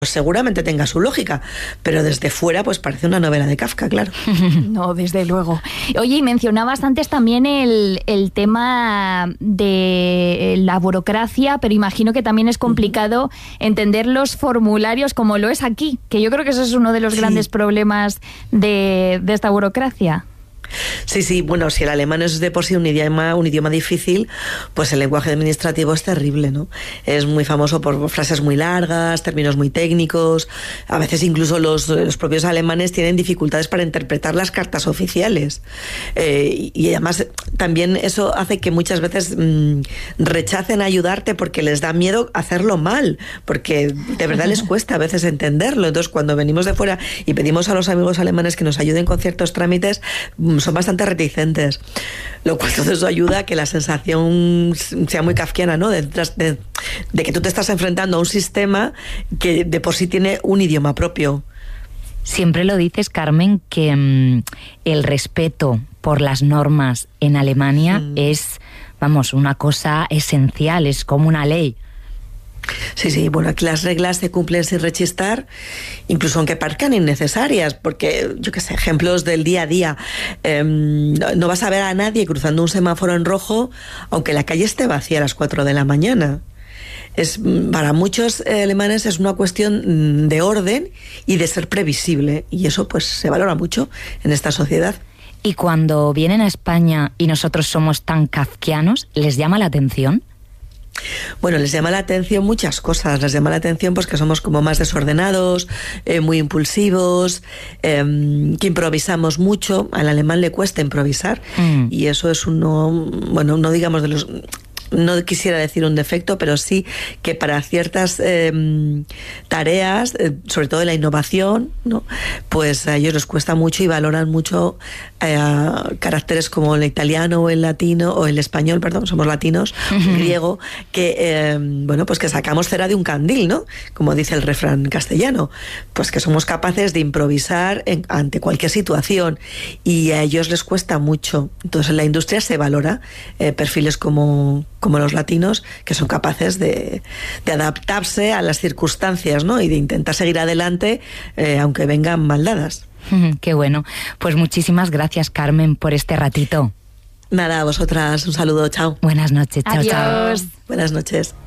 seguramente tenga su lógica, pero desde fuera pues parece una novela de Kafka, claro. No, desde luego. Oye, y mencionabas antes también el tema de la burocracia, pero imagino que también es complicado entender los formularios como lo es aquí, que yo creo que eso es uno de los grandes problemas de esta burocracia. Sí, bueno, si el alemán es de por sí un idioma difícil, pues el lenguaje administrativo es terrible, ¿no? Es muy famoso por frases muy largas, términos muy técnicos, a veces incluso los propios alemanes tienen dificultades para interpretar las cartas oficiales. Y además también eso hace que muchas veces rechacen ayudarte porque les da miedo hacerlo mal, porque de verdad les cuesta a veces entenderlo. Entonces, cuando venimos de fuera y pedimos a los amigos alemanes que nos ayuden con ciertos trámites, son bastante reticentes, lo cual todo eso ayuda a que la sensación sea muy kafkiana, ¿no? De que tú te estás enfrentando a un sistema que de por sí tiene un idioma propio. Siempre lo dices, Carmen, que el respeto por las normas en Alemania es, vamos, una cosa esencial, es como una ley. Sí, bueno, aquí las reglas se cumplen sin rechistar, incluso aunque parezcan innecesarias, porque, yo qué sé, ejemplos del día a día. No vas a ver a nadie cruzando un semáforo en rojo, aunque la calle esté vacía a las 4 de la mañana. Para muchos alemanes es una cuestión de orden y de ser previsible, y eso pues se valora mucho en esta sociedad. Y cuando vienen a España y nosotros somos tan kafkianos, ¿les llama la atención? Bueno, les llama la atención muchas cosas. Les llama la atención pues que somos como más desordenados, muy impulsivos, que improvisamos mucho. Al alemán le cuesta improvisar y eso es uno digamos de los... No quisiera decir un defecto, pero sí que para ciertas tareas, sobre todo de la innovación, ¿no? Pues a ellos les cuesta mucho y valoran mucho caracteres como el italiano o el latino, o el español, perdón, somos latinos, griego, que pues que sacamos cera de un candil, ¿no? Como dice el refrán castellano, pues que somos capaces de improvisar ante cualquier situación, y a ellos les cuesta mucho. Entonces en la industria se valora perfiles como los latinos, que son capaces de adaptarse a las circunstancias, ¿no? Y de intentar seguir adelante, aunque vengan mal dadas. Qué bueno. Pues muchísimas gracias, Carmen, por este ratito. Nada, a vosotras, un saludo, chao. Buenas noches, chao, Adiós. chao. Buenas noches.